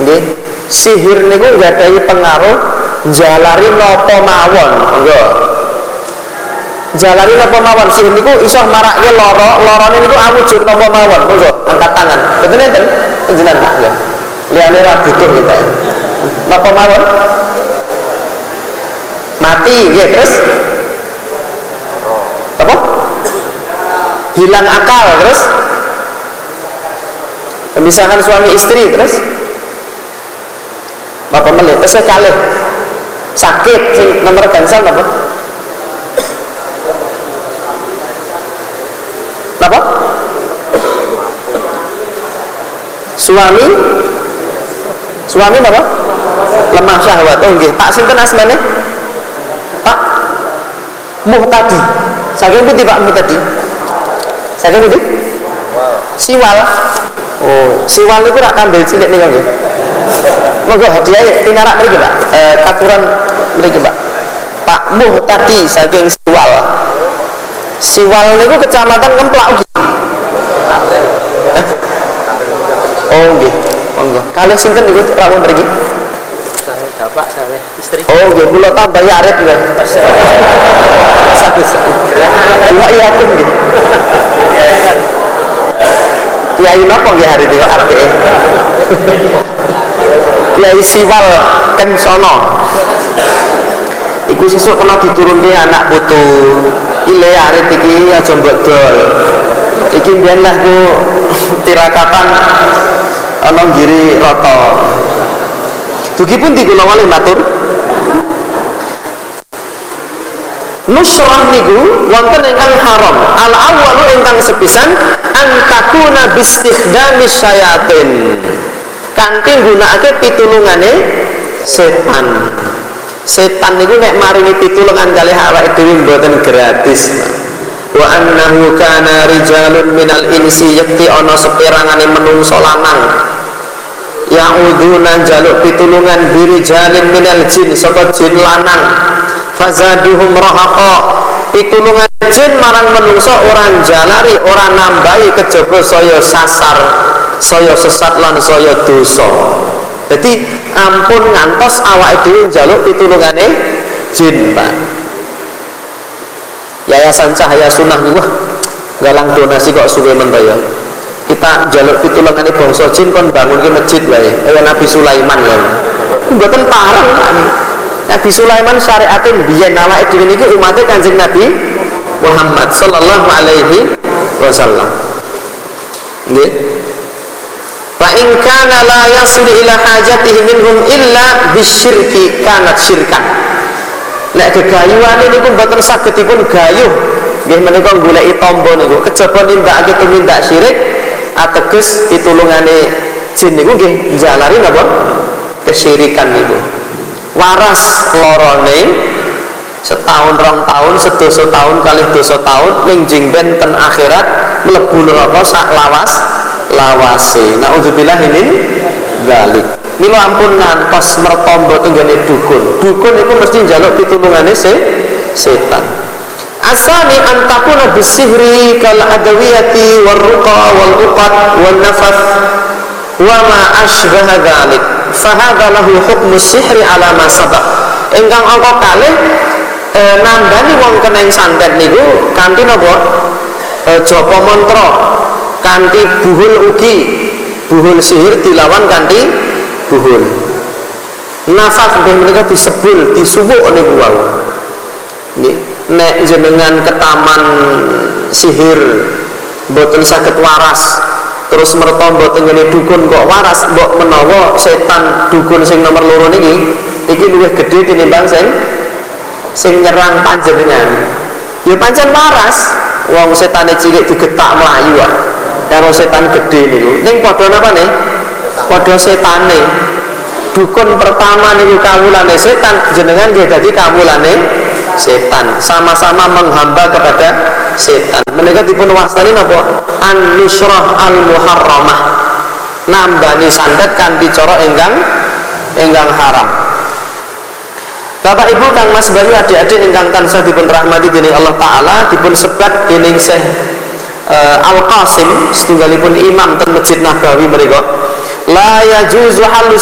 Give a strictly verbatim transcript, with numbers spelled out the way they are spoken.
Nggih. Sihir niku nggadahi pengaruh jalari napa mawon. Monggo. Jalari napa mawon sihir niku iso marake lara, larane niku awujud napa mawon. Monggo angkat tangan. Betul enten? Panjenengan ya. Liyane ra butuh kita. Napa mawon? Mati nggih, terus apa? Hilang akal, terus misalkan suami istri, terus apa menit, terus kalih sakit, nomor gansal apa? Apa? Suami suami apa? Lemah syahwat. Oh nggih, Pak sinten asmane? Pak Muhtadi. Saking pundi Pak Muhtadi? Saking pundi? Siwal. Oh, siwal niku rak kandel cilik niku nggih. Monggo hadiah tinarak mriki Pak. Eh katuran mriki Pak. Pak Muhtadi saking Siwal. Siwal niku kecamatan Kemplak ugi. Oh nggih, monggo. Kalih sinten niku rawuh mriki? Bapak saya istri. Oh nggih, kula tambah arep nggih. Sagus. Kula iya pun nggih. Kiai napa nggih hari ini artine? Kiai Siwal Kensono. Iku sesuk kena diturunke anak putu. Ile arep iki aja mbok dol. Iki mbiyen lah ku tirakapan ana ngiri rata. Dugi pun di kula wali matur. Nusrah niku wonten ingkang haram. Al awwalu ingkang sepisan antakuna bistikhdami syayatin. Kanthi gunakake pitulungane setan. Setan niku nek maringi pitulungan kalih awake dhewe mboten gratis. Wa annahu kana rijalun minal insi yakti ana seperangane menungso lanang ya'uduna jaluk pitulungan birijalin minal jin saka jin lanang fazaduhum rahaqa pitulungan jin marang menungso orang jalari orang nambahi kejaba saya sasar saya sesat lan saya dosa. Jadi ampun ngantos awake dhewe njaluk pitulungane jin Pak. Yayasan Cahaya Sunnah niku galang donasi kok suwe men ya. Kita jaluk pitulungane bangsa jin kon bangun ke masjid wae. Eh Nabi Sulaiman ya. Mboten pareng Pak. Nabi Sulaiman syariate biyen awake dhewe niki umate Kanjeng Nabi Muhammad sallallahu alaihi wasallam. Nggih. Fa in kana la yasil ila hajatihi minhum illa bisyirki kanat syirkan. Nek gegayuane niku mboten sagedipun gayuh nggih menika goleki tamba niku kejaba nindakake tumindak syirik ateges pitulungane jin niku nggih njalari napa kesyirikan niku. Waras lorone setahun rong tahun sedoso tahun kalih dosa tahun ning jingben ten akhirat mlebu neraka sak lawas lawase. Nauzubillah min dzalik. Mila ampun ngantos mertombo tenggane dukun. Dukun itu mesti njaluk pitulungane se setan. Asani antakuna bisihri kal adawiyati warruqa wal uqad wan nafas wa ma asbaha dzalik. Fa hadza lahu hukmu sihri ala ma sabaq. Ingkang angka kalih e, nambani wong keneng santet niku kanthi napa? E, japa mantra, kanthi buhul ugi. Buhul sihir dilawan kanthi buhul. Nafas nggih menika disebul, disuwuk niku wau. Nggih, nek jenengan ketaman sihir mboten saged waras, terus mertombo tengene dukun kok waras, mbok menawa setan dukun sing nomor loro niki iki luwih gedhe tinimbang sing sing nyerang panjenengan. Ya pancen waras, wong setane cilik digetak mlayu wae. Karo setan gedhe niku. Ning padha napa nih? Padha setane. Dukun pertama niku kawulane setan, jenengan nggih dadi kawulane setan. Sama-sama menghamba kepada setan. Menika dipun wastani napa? An-nusrah al-muharramah. Nambani santet kanthi cara ingkang ingkang haram. Bapak Ibu Kang Mas Bayu adik-adik ingkang tansah dipun rahmati dening Allah taala, dipun sebat dening Syekh uh, Al-Qasim setunggalipun imam ten Masjid Nabawi menika. La yajuzu halus